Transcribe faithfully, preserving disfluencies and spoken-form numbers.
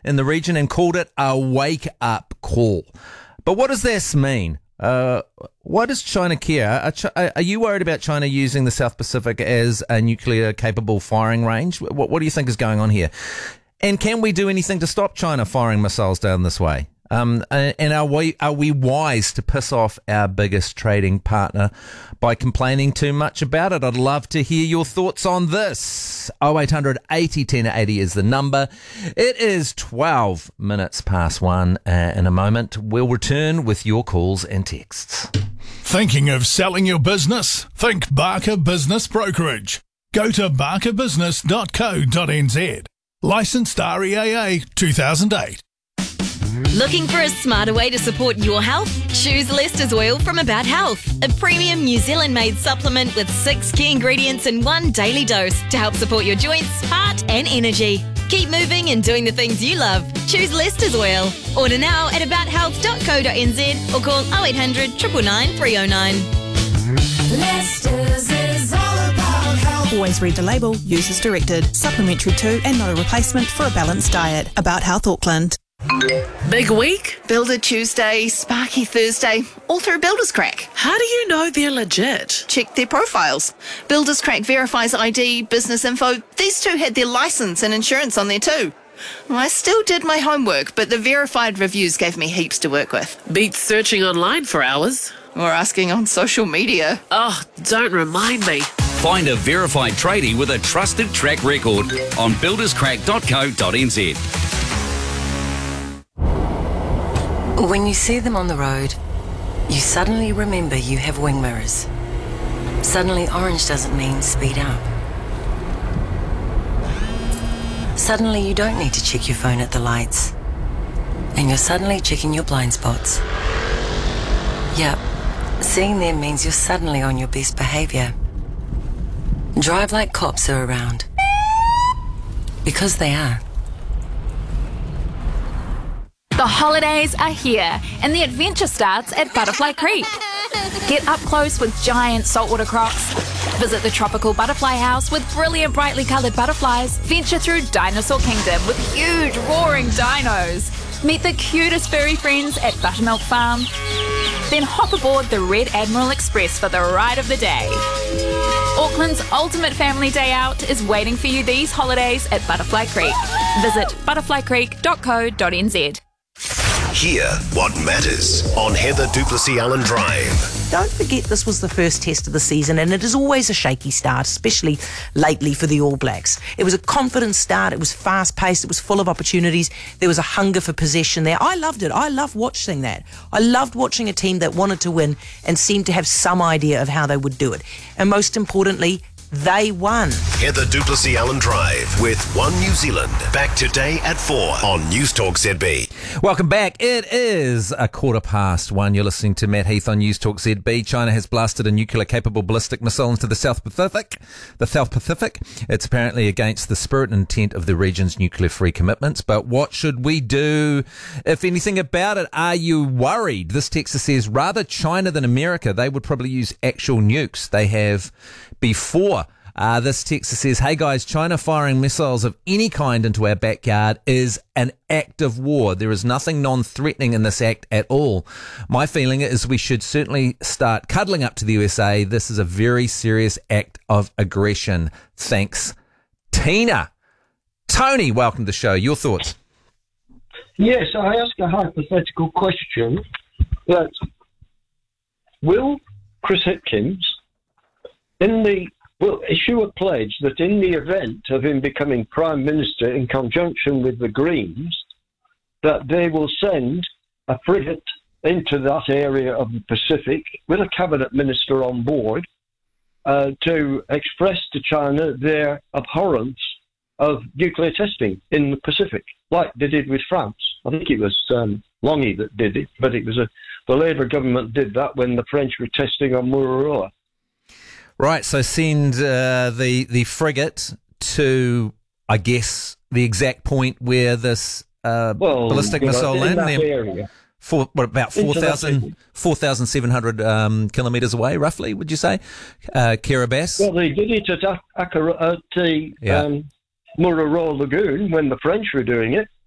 in the region and called it a wake-up call. But what does this mean? Uh, why does China care? Are, Ch- are you worried about China using the South Pacific as a nuclear-capable firing range? What, what do you think is going on here? And can we do anything to stop China firing missiles down this way? Um, and are we are we wise to piss off our biggest trading partner by complaining too much about it? I'd love to hear your thoughts on this. oh eight hundred eighty ten eighty is the number. It is twelve minutes past one. Uh, in a moment, we'll return with your calls and texts. Thinking of selling your business? Think Barker Business Brokerage. Go to barker business dot co dot n z. Licensed R E A A two thousand eight. Looking for a smarter way to support your health? Choose Lester's Oil from About Health, a premium New Zealand-made supplement with six key ingredients in one daily dose to help support your joints, heart and energy. Keep moving and doing the things you love. Choose Lester's Oil. Order now at about health dot co dot n z or call oh eight hundred, nine nine nine, three oh nine. Lester's is all about health. Always read the label, use as directed. Supplementary to and not a replacement for a balanced diet. About Health Auckland. Big week? Builder Tuesday, Sparky Thursday, all through Builders Crack. How do you know they're legit? Check their profiles. Builders Crack verifies I D, business info. These two had their license and insurance on there too. I still did my homework, but the verified reviews gave me heaps to work with. Beats searching online for hours. Or asking on social media. Oh, don't remind me. Find a verified tradie with a trusted track record on builders crack dot co dot n z. When you see them on the road, you suddenly remember you have wing mirrors. Suddenly orange doesn't mean speed up. Suddenly you don't need to check your phone at the lights. And you're suddenly checking your blind spots. Yep, seeing them means you're suddenly on your best behaviour. Drive like cops are around. Because they are. The holidays are here, and the adventure starts at Butterfly Creek. Get up close with giant saltwater crocs. Visit the tropical butterfly house with brilliant, brightly coloured butterflies. Venture through Dinosaur Kingdom with huge, roaring dinos. Meet the cutest furry friends at Buttermilk Farm. Then hop aboard the Red Admiral Express for the ride of the day. Auckland's ultimate family day out is waiting for you these holidays at Butterfly Creek. Visit butterfly creek dot co dot n z. Hear what matters on Heather Duplessis Allen Drive. Don't forget this was the first test of the season, and it is always a shaky start, especially lately for the All Blacks. It was a confident start, it was fast-paced, it was full of opportunities, there was a hunger for possession there. I loved it. I loved watching that. I loved watching a team that wanted to win and seemed to have some idea of how they would do it. And most importantly, they won. Heather Duplessis Allen Drive with One New Zealand. Back today at four on News Talk Z B. Welcome back. It is a quarter past one. You're listening to Matt Heath on News Talk Z B. China has blasted a nuclear-capable ballistic missile into the South Pacific. The South Pacific. It's apparently against the spirit and intent of the region's nuclear-free commitments. But what should we do, if anything, about it? Are you worried? This texter says, rather China than America. They would probably use actual nukes. They have before. Uh, this texter says, hey guys, China firing missiles of any kind into our backyard is an act of war. There is nothing non-threatening in this act at all. My feeling is we should certainly start cuddling up to the U S A. This is a very serious act of aggression. Thanks, Tina. Tony, welcome to the show. Your thoughts? Yes, I ask a hypothetical question that will Chris Hipkins, in the will issue a pledge that in the event of him becoming Prime Minister in conjunction with the Greens, that they will send a frigate into that area of the Pacific with a cabinet minister on board uh, to express to China their abhorrence of nuclear testing in the Pacific, like they did with France. I think it was um, Longy that did it, but it was a, the Labour government did that when the French were testing on Mururoa. Right, so send uh, the the frigate to, I guess, the exact point where this uh, well, ballistic you know, missile in landed. that area. For, what, about four thousand seven hundred um, kilometres away, roughly, would you say? Uh, Kiribati? Well, they did it at, Akara, at the yeah. um, Mururoa Lagoon when the French were doing it.